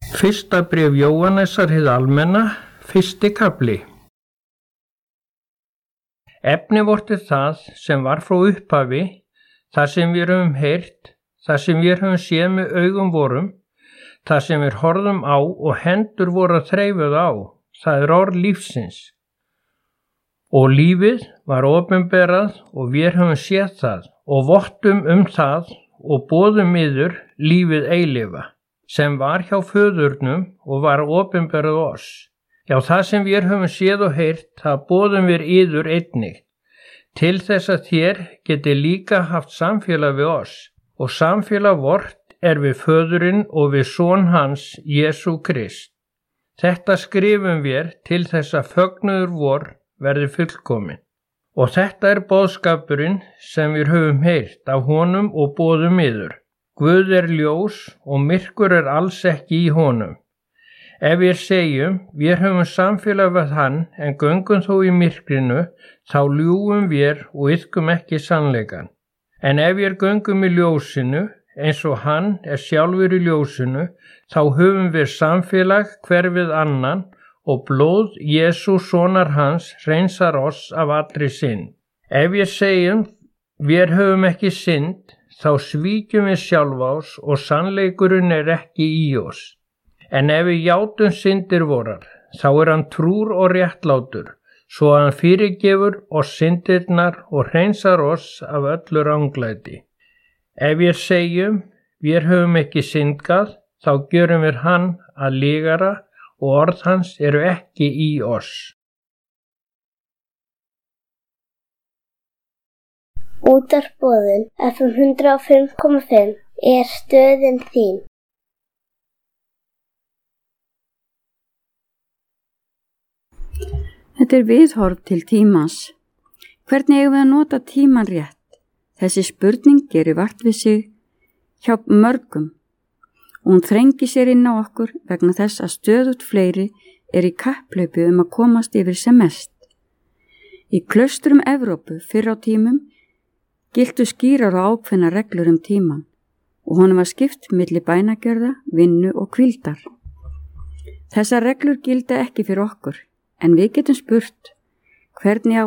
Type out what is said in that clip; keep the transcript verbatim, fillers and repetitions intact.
Fyrsta bréf Jóhannesar hið almenna, fyrsti kafli. Efni vort er það sem var frá upphafi, það sem við höfum heyrt, það sem við höfum séð með augum vorum, það sem við horfðum á og hendur voru að þreifuð á, það er orð lífsins. Og lífið var opinberað og við höfum séð það og vottum um það og boðum yður lífið eilífa, sem var hjá föðurnum og var opinberað oss. Já, það sem við höfum séð og heyrt, það boðum við yður einnig, til þess að þér geti líka haft samfélag við oss, og samfélag vort er við föðurinn og við son hans, Jesú Krist. Þetta skrifum við til þess að fögnuður vor verði fullkomin. Og þetta er boðskapurinn sem við höfum heyrt af honum og boðum yður. Guð er ljós og myrkur er alls ekki í honum. Ef við segjum, við höfum samfélag við hann en göngum þó í myrkrinu, þá ljúgum við og iðkum ekki sannleikann. En ef við göngum í ljósinu, eins og hann er sjálfur í ljósinu, þá höfum við samfélag hver við annan og blóð Jesú sonar hans hreinsar oss af allri synd. Ef við segjum, við höfum ekki synd, þá svíkjum við sjálf ás og sannleikurinn er ekki í oss. En ef við játum syndir vorar, þá er hann trúr og réttlátur, svo að hann fyrirgefur oss syndirnar og hreinsar oss af öllu ranglæti. Ef við segjum, við höfum ekki syndgað, þá gjörum við hann að lygara og orð hans eru ekki í oss. Útvarpsboðun F M hundrað og fimm komma fimm er stöðin þín. Þetta er viðhorf til tímans. Hvernig eigum við að nota tíman rétt? Þessi spurning gerir vart við sig hjá mörgum. Hún þrengir sér inn á okkur vegna þess að stöðugt fleiri er í kapphlaupi um að komast yfir sem mest. Í klaustrum Evrópu fyrr á tímum giltu skýrar og ákveðnar reglur um tíman og honum var skipt milli bænagjörða, vinnu og hvíldar. Þessar reglur gilda ekki fyrir okkur, en við getum spurt hvernig á